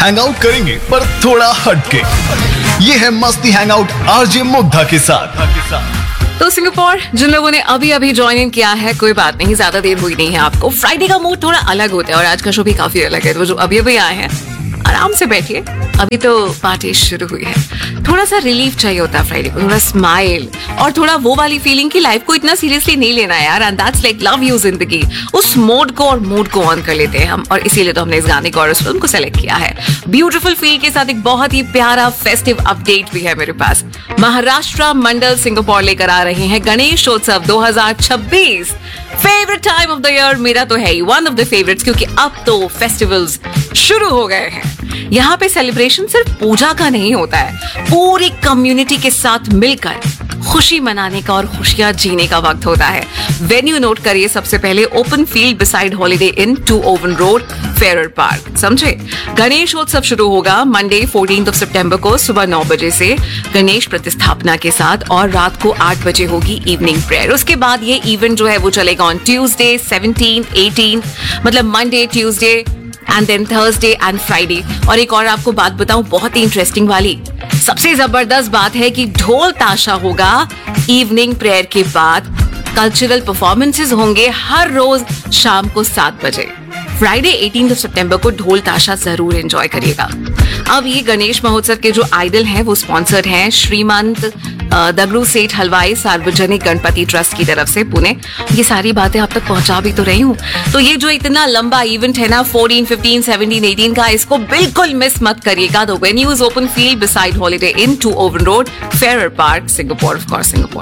Hang out करेंगे पर थोड़ा हटके। ये है मस्ती हैंग आउट आरजे मुग्धा के साथ। तो सिंगापुर जिन लोगों ने अभी अभी ज्वाइन इन किया है, कोई बात नहीं, ज्यादा देर हुई नहीं है आपको। फ्राइडे का मूड थोड़ा अलग होता है और आज का शो भी काफी अलग है। तो जो अभी अभी आए हैं, आराम से बैठिए, अभी तो पार्टी शुरू हुई है। थोड़ा सा रिलीफ चाहिए होता है फ्राइडे को, थोड़ा स्माइल और थोड़ा वो वाली फीलिंग की लाइफ को इतना सीरियसली नहीं लेना है यार। And that's like love you जिंदगी। उस मोड को और मूड को ऑन कर लेते हैं हम, और इसीलिए तो हमने इस गाने को और उस फिल्म को सेलेक्ट किया है। ब्यूटीफुल फील के साथ एक बहुत ही प्यारा फेस्टिव अपडेट भी है मेरे पास। महाराष्ट्र मंडल सिंगापुर लेकर आ रहे हैं Ganeshotsav 2026। Favourite time of the year मेरा तो है ही, वन ऑफ द फेवरेट्स, क्योंकि अब तो फेस्टिवल्स शुरू हो गए हैं। यहाँ पे सेलिब्रेशन सिर्फ पूजा का नहीं होता है, पूरी कम्युनिटी के साथ मिलकर खुशी मनाने का और खुशियां जीने का वक्त होता है। वेन्यू नोट करिए सबसे पहले, ओपन फील्ड बिसाइड हॉलिडे इन 2 ओवन रोड, फेरर पार्क। समझे? गणेशोत्सव शुरू होगा मंडे 14 सितंबर को सुबह 9 बजे से गणेश प्रतिस्थापना के साथ, और रात को 8 बजे होगी इवनिंग प्रेयर। उसके बाद ये इवेंट जो है वो चलेगा ऑन ट्यूसडे 17, 18, मतलब Monday, Tuesday and then Thursday and Friday. और एक और आपको बात बताऊं, बहुत ही इंटरेस्टिंग वाली, सबसे जबरदस्त बात है कि ढोल ताशा होगा इवनिंग प्रेयर के बाद। कल्चरल परफॉर्मेंसेस होंगे हर रोज शाम को 7 बजे। फ्राइडे 18 सितंबर को ढोल ताशा जरूर एंजॉय करिएगा। अब ये गणेश महोत्सव के जो आइडल हैं वो स्पॉन्सर्ड हैं श्रीमंत दगड़ू सेठ हलवाई सार्वजनिक गणपति ट्रस्ट की तरफ से, पुणे। ये सारी बातें आप तक पहुंचा भी तो रही हूँ। तो ये जो इतना लंबा इवेंट है ना, 14, 15, 17, 18 का, इसको बिल्कुल मिस मत करिएगा। The venue is open field beside holiday in 2 oven road, Ferrer park, Singapore, of course Singapore.